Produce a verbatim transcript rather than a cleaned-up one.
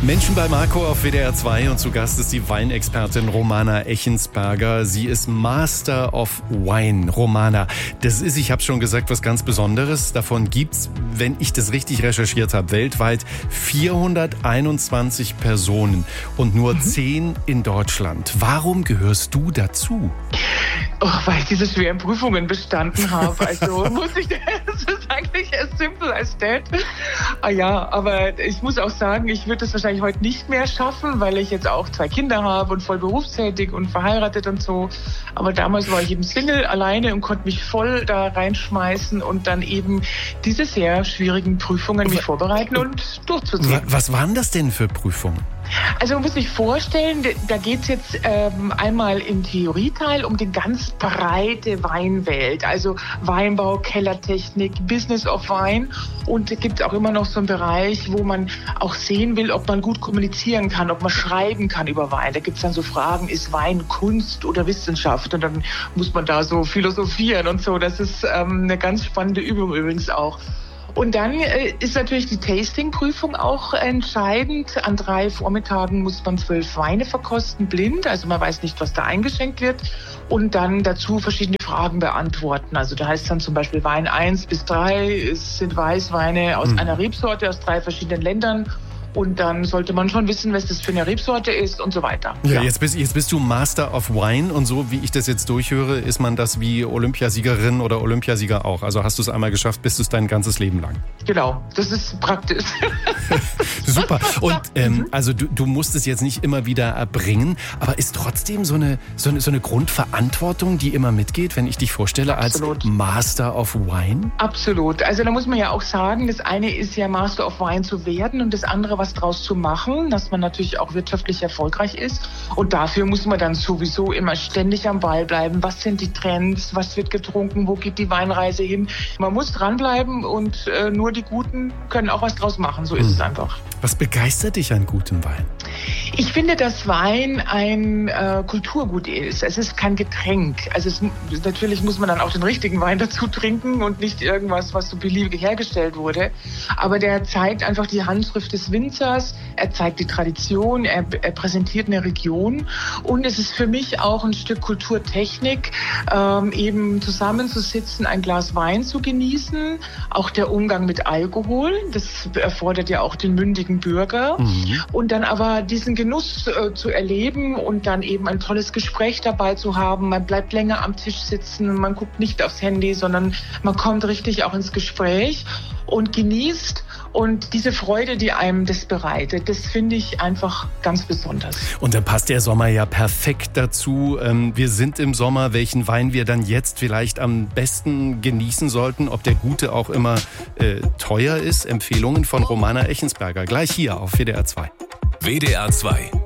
Menschen bei Marco auf W D R zwei und zu Gast ist die Weinexpertin Romana Echensberger. Sie ist Master of Wine. Romana, das ist, ich habe schon gesagt, was ganz Besonderes. Davon gibt's, wenn ich das richtig recherchiert habe, weltweit vierhunderteinundzwanzig Personen und nur mhm. zehn in Deutschland. Warum gehörst du dazu? Oh, weil ich diese schweren Prüfungen bestanden habe. Also muss ich, das ist eigentlich as simple as that. Ah ja, aber ich muss auch sagen, ich würde es wahrscheinlich heute nicht mehr schaffen, weil ich jetzt auch zwei Kinder habe und voll berufstätig und verheiratet und so. Aber damals war ich eben Single, alleine und konnte mich voll da reinschmeißen und dann eben diese sehr schwierigen Prüfungen mich vorbereiten und durchzuziehen. Was waren das denn für Prüfungen? Also man muss sich vorstellen, da geht es jetzt ähm, einmal im Theorieteil um die ganz breite Weinwelt, also Weinbau, Kellertechnik, Business of Wine, und da gibt es auch immer noch so einen Bereich, wo man auch sehen will, ob man gut kommunizieren kann, ob man schreiben kann über Wein. Da gibt es dann so Fragen, ist Wein Kunst oder Wissenschaft? Und dann muss man da so philosophieren und so. Das ist ähm, eine ganz spannende Übung übrigens auch. Und dann äh, ist natürlich die Tasting-Prüfung auch entscheidend. An drei Vormittagen muss man zwölf Weine verkosten, blind. Also man weiß nicht, was da eingeschenkt wird. Und dann dazu verschiedene Fragen beantworten. Also da heißt dann zum Beispiel Wein eins bis drei. Es sind Weißweine aus mhm. einer Rebsorte aus drei verschiedenen Ländern. Und dann sollte man schon wissen, was das für eine Rebsorte ist und so weiter. Ja, ja. Jetzt, bist, jetzt bist du Master of Wine und so, wie ich das jetzt durchhöre, ist man das wie Olympiasiegerin oder Olympiasieger auch. Also hast du es einmal geschafft, bist du es dein ganzes Leben lang. Genau, das ist praktisch. Super. Und ähm, also du, du musst es jetzt nicht immer wieder erbringen, aber ist trotzdem so eine, so eine, so eine Grundverantwortung, die immer mitgeht, wenn ich dich vorstelle als Absolut. Master of Wine? Absolut. Also da muss man ja auch sagen, das eine ist ja Master of Wine zu werden und das andere was draus zu machen, dass man natürlich auch wirtschaftlich erfolgreich ist. Und dafür muss man dann sowieso immer ständig am Ball bleiben. Was sind die Trends? Was wird getrunken? Wo geht die Weinreise hin? Man muss dranbleiben und äh, nur die Guten können auch was draus machen. So ist hm. es einfach. Was begeistert dich an gutem Wein? Ich finde, dass Wein ein äh, Kulturgut ist. Es ist kein Getränk. Also es, natürlich muss man dann auch den richtigen Wein dazu trinken und nicht irgendwas, was so beliebig hergestellt wurde. Aber der zeigt einfach die Handschrift des Winzers. Er zeigt die Tradition. Er, er präsentiert eine Region. Und es ist für mich auch ein Stück Kulturtechnik, ähm, eben zusammenzusitzen, ein Glas Wein zu genießen. Auch der Umgang mit Alkohol. Das erfordert ja auch den mündigen Bürger. Mhm. Und dann aber diesen Genuss äh, zu erleben und dann eben ein tolles Gespräch dabei zu haben. Man bleibt länger am Tisch sitzen, man guckt nicht aufs Handy, sondern man kommt richtig auch ins Gespräch und genießt. Und diese Freude, die einem das bereitet, das finde ich einfach ganz besonders. Und da passt der Sommer ja perfekt dazu. Wir sind im Sommer, welchen Wein wir dann jetzt vielleicht am besten genießen sollten, ob der gute auch immer äh, teuer ist. Empfehlungen von Romana Echensberger, gleich hier auf W D R zwei. W D R zwei.